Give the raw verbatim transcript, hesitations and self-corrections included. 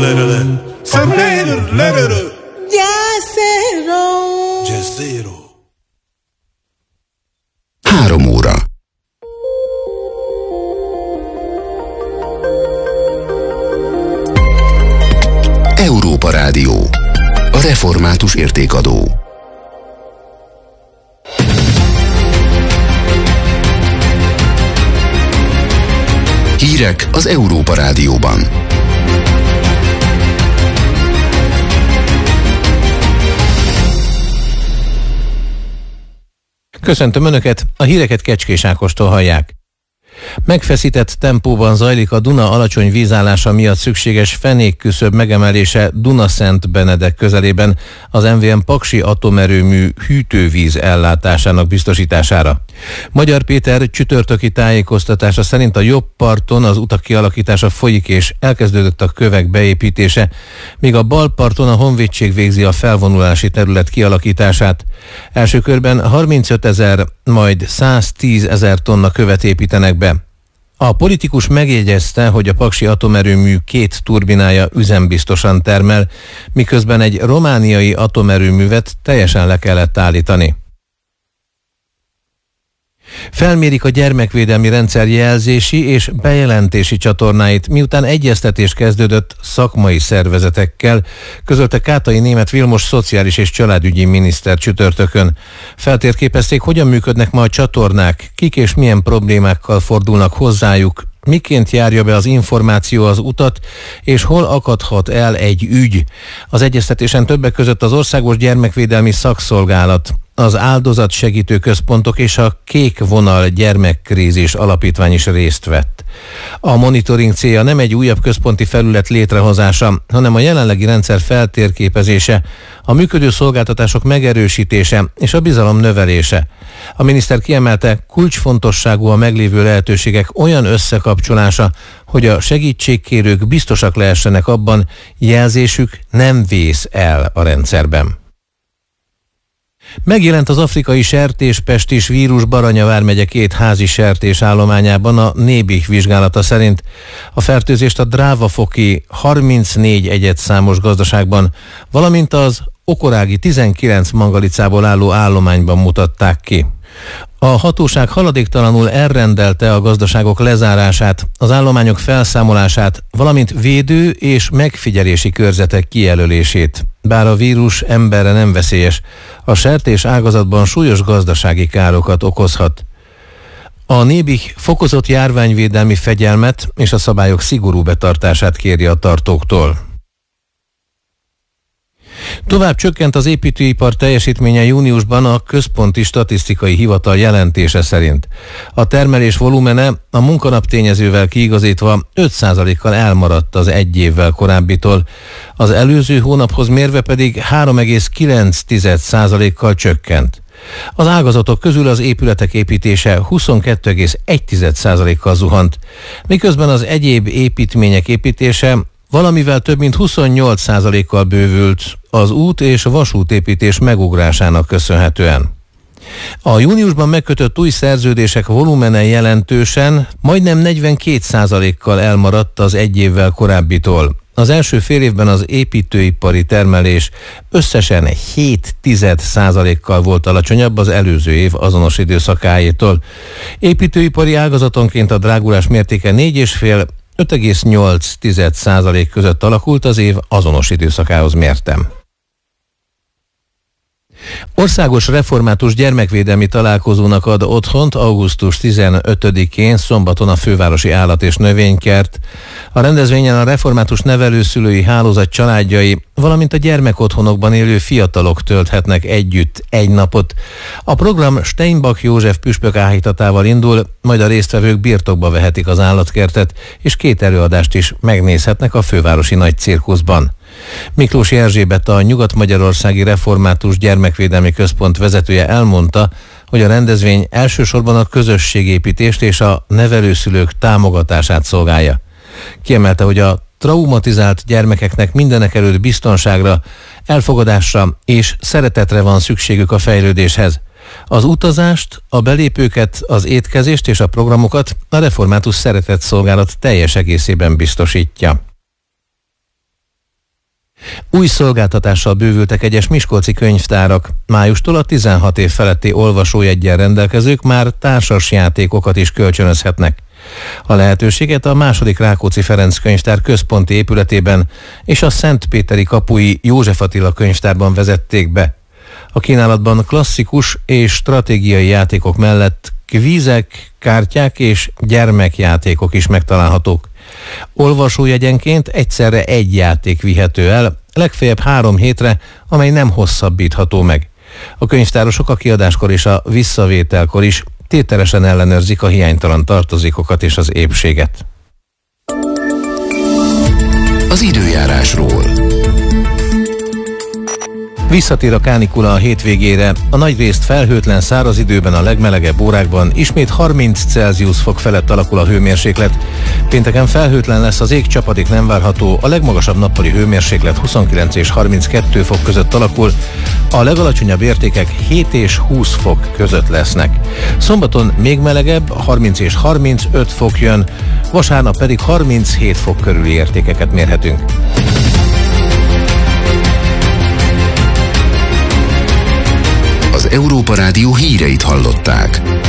Három óra. Európa Rádió. A református értékadó. Hírek az Európa Rádióban. Köszöntöm Önöket, a híreket Kecskés Ákostól hallják. Megfeszített tempóban zajlik a Duna alacsony vízállása miatt szükséges fenékküszöb megemelése Dunaszent Benedek közelében az em vé em Paksi atomerőmű hűtővíz ellátásának biztosítására. Magyar Péter csütörtöki tájékoztatása szerint a jobb parton az utak kialakítása folyik és elkezdődött a kövek beépítése, míg a bal parton a honvédség végzi a felvonulási terület kialakítását. Első körben harmincöt ezer, majd száztíz ezer tonna követ építenek be. A politikus megjegyezte, hogy a paksi atomerőmű két turbinája üzembiztosan termel, miközben egy romániai atomerőművet teljesen le kellett állítani. Felmérik a gyermekvédelmi rendszer jelzési és bejelentési csatornáit, miután egyeztetés kezdődött szakmai szervezetekkel, közölte Kátai Németh Vilmos szociális és családügyi miniszter csütörtökön. Feltérképezték, hogyan működnek ma a csatornák, kik és milyen problémákkal fordulnak hozzájuk, miként járja be az információ az utat, és hol akadhat el egy ügy. Az egyeztetésen többek között az Országos Gyermekvédelmi Szakszolgálat, az áldozatsegítő központok és a Kék Vonal Gyermekkrízis Alapítvány is részt vett. A monitoring célja nem egy újabb központi felület létrehozása, hanem a jelenlegi rendszer feltérképezése, a működő szolgáltatások megerősítése és a bizalom növelése. A miniszter kiemelte, kulcsfontosságú a meglévő lehetőségek olyan összekapcsolása, hogy a segítségkérők biztosak lehessenek abban, jelzésük nem vész el a rendszerben. Megjelent az afrikai sertéspestis vírus Baranya vármegye két házi sertés állományában a Nébih vizsgálata szerint. A fertőzést a Drávafoki harmincnégy egyedszámos gazdaságban, valamint az okorági tizenkilenc mangalicából álló állományban mutatták ki. A hatóság haladéktalanul elrendelte a gazdaságok lezárását, az állományok felszámolását, valamint védő és megfigyelési körzetek kijelölését. Bár a vírus emberre nem veszélyes, a sertés ágazatban súlyos gazdasági károkat okozhat. A Nébih fokozott járványvédelmi fegyelmet és a szabályok szigorú betartását kéri a tartóktól. Tovább csökkent az építőipar teljesítménye júniusban a Központi Statisztikai Hivatal jelentése szerint. A termelés volumene a munkanap tényezővel kiigazítva öt százalékkal elmaradt az egy évvel korábbitól, az előző hónaphoz mérve pedig három egész kilenc százalékkal csökkent. Az ágazatok közül az épületek építése huszonkettő egész egy százalékkal zuhant, miközben az egyéb építmények építése valamivel több mint huszonnyolc százalékkal bővült az út- és vasútépítés megugrásának köszönhetően. A júniusban megkötött új szerződések volumene jelentősen, majdnem negyvenkét százalékkal elmaradt az egy évvel korábbitól. Az első fél évben az építőipari termelés összesen hét százalékkal volt alacsonyabb az előző év azonos időszakájétól. Építőipari ágazatonként a drágulás mértéke négy egész öt öt egész nyolc százalék között alakult az év azonos időszakához mértem. Országos református gyermekvédelmi találkozónak ad otthont augusztus tizenötödikén szombaton a Fővárosi Állat- és Növénykert. A rendezvényen a református nevelőszülői hálózat családjai, valamint a gyermekotthonokban élő fiatalok tölthetnek együtt egy napot. A program Steinbach József püspök áhítatával indul, majd a résztvevők birtokba vehetik az állatkertet, és két előadást is megnézhetnek a fővárosi nagy cirkuszban. Miklós Erzsébet, a Nyugat-Magyarországi Református Gyermekvédelmi Központ vezetője elmondta, hogy a rendezvény elsősorban a közösségépítést és a nevelőszülők támogatását szolgálja. Kiemelte, hogy a traumatizált gyermekeknek mindenekelőtt biztonságra, elfogadásra és szeretetre van szükségük a fejlődéshez. Az utazást, a belépőket, az étkezést és a programokat a Református Szeretetszolgálat teljes egészében biztosítja. Új szolgáltatással bővültek egyes miskolci könyvtárak. Májustól a tizenhat év feletti olvasójeggyel rendelkezők már társas játékokat is kölcsönözhetnek. A lehetőséget a második Rákóczi Ferenc könyvtár központi épületében és a Szentpéteri kapui József Attila könyvtárban vezették be. A kínálatban klasszikus és stratégiai játékok mellett kvízek, kártyák és gyermekjátékok is megtalálhatók. Olvasójegyenként egyszerre egy játék vihető el, legfeljebb három hétre, amely nem hosszabbítható meg. A könyvtárosok a kiadáskor és a visszavételkor is tételesen ellenőrzik a hiánytalan tartozékokat és az épséget. Az időjárásról. Visszatér a kánikula a hétvégére, a nagyrészt felhőtlen száraz időben a legmelegebb órákban ismét harminc Celsius fok felett alakul a hőmérséklet. Pénteken felhőtlen lesz az ég, csapadék nem várható, a legmagasabb nappali hőmérséklet huszonkilenc és harminckettő fok között alakul, a legalacsonyabb értékek hét és húsz fok között lesznek. Szombaton még melegebb, harminc és harmincöt fok jön, vasárnap pedig harminchét fok körüli értékeket mérhetünk. Az Európa Rádió híreit hallották.